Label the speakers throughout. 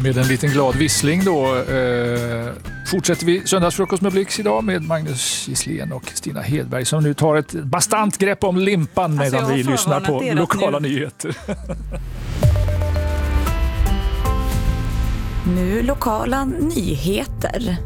Speaker 1: Med en liten glad vissling då fortsätter vi söndagsfrukost med Blix idag med Magnus Gisslén och Kristina Hedberg som nu tar ett bastant grepp om limpan medan vi lyssnar på lokala nyheter.
Speaker 2: Nu lokala nyheter.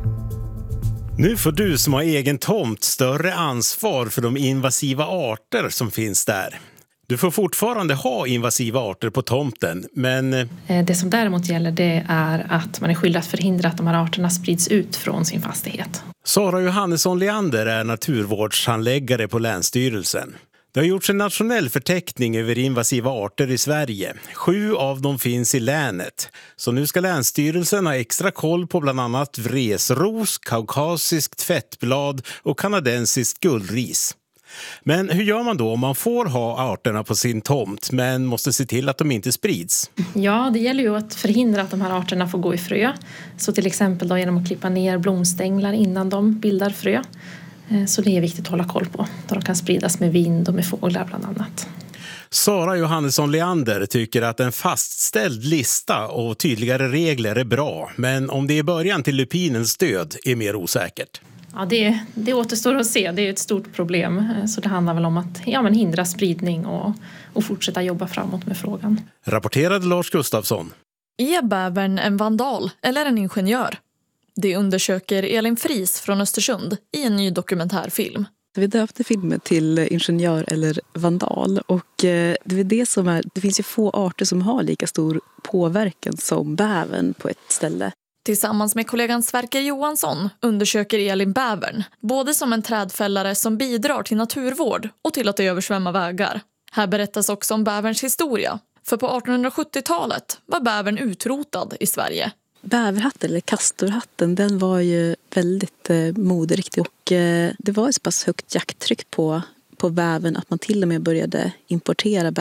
Speaker 3: Nu får du som har egen tomt större ansvar för de invasiva arter som finns där. Du får fortfarande ha invasiva arter på tomten, men...
Speaker 4: Det som däremot gäller det är att man är skyldig att förhindra att de här arterna sprids ut från sin fastighet.
Speaker 3: Sara Johannesson Leander är naturvårdshandläggare på Länsstyrelsen. Det har gjorts en nationell förteckning över invasiva arter i Sverige. 7 av dem finns i länet. Så nu ska Länsstyrelsen ha extra koll på bland annat vresros, kaukasiskt tvättblad och kanadensiskt guldris. Men hur gör man då om man får ha arterna på sin tomt men måste se till att de inte sprids?
Speaker 4: Ja, det gäller ju att förhindra att de här arterna får gå i frö. Så till exempel då genom att klippa ner blomstänglar innan de bildar frö. Så det är viktigt att hålla koll på. Då de kan spridas med vind och med fåglar bland annat.
Speaker 3: Sara Johannesson Leander tycker att en fastställd lista och tydligare regler är bra. Men om det är början till lupinens död är mer osäkert.
Speaker 4: Ja, det återstår att se. Det är ett stort problem. Så det handlar väl om att hindra spridning och fortsätta jobba framåt med frågan.
Speaker 3: Rapporterade Lars Gustafsson.
Speaker 5: Är bävern en vandal eller en ingenjör? Det undersöker Elin Fries från Östersund i en ny dokumentärfilm.
Speaker 6: Vi döpte filmen till ingenjör eller vandal och det är det som är, det finns ju få arter som har lika stor påverkan som bävern på ett ställe.
Speaker 5: Tillsammans med kollegan Sverker Johansson undersöker Elin bävern, både som en trädfällare som bidrar till naturvård och till att det översvämma vägar. Här berättas också om bäverns historia, för på 1870-talet var bävern utrotad i Sverige.
Speaker 6: Bäverhatten eller kastorhatten, den var ju väldigt moderiktig och det var ju så pass högt jakttryck på bävern att man till och med började importera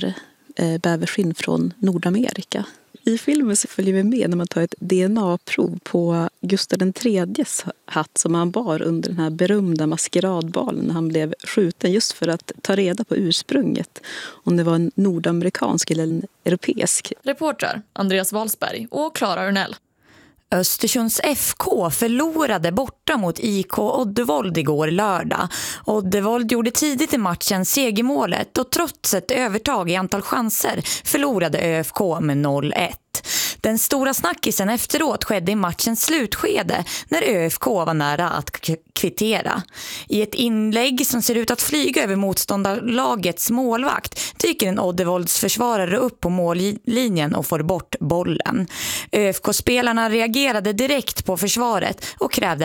Speaker 6: bäverskinn från Nordamerika. I filmen så följer vi med när man tar ett DNA-prov på Gustav III:s hatt som han bar under den här berömda maskeradbalen när han blev skjuten, just för att ta reda på ursprunget, om det var en nordamerikansk eller en europeisk.
Speaker 5: Reporter Andreas Walsberg och Clara Örnell.
Speaker 2: Östersunds FK förlorade borta mot IK Oddevold igår lördag. Oddevold gjorde tidigt i matchen segermålet och trots ett övertag i antal chanser förlorade ÖFK med 0-1. Den stora snackisen efteråt skedde i matchens slutskede när ÖFK var nära att kvittera. I ett inlägg som ser ut att flyga över motståndarlagets målvakt dyker en Oddevolds försvarare upp på mållinjen och får bort bollen. ÖFK-spelarna reagerade direkt på försvaret och krävde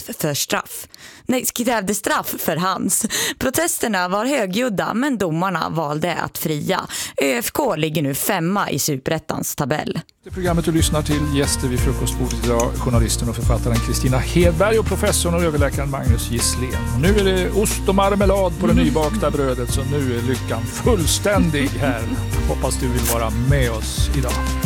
Speaker 2: straff för Hans. Protesterna var högljudda men domarna valde att fria. ÖFK ligger nu 5:a i Superettans tabell.
Speaker 1: Det programmet du lyssnar till, gäster vid frukostbordet idag, journalisten och författaren Kristina Hedberg och professorn och överläkaren Magnus Gisslén. Och nu är det ost och marmelad på det nybakta brödet, så nu är lyckan fullständig här. Hoppas du vill vara med oss idag.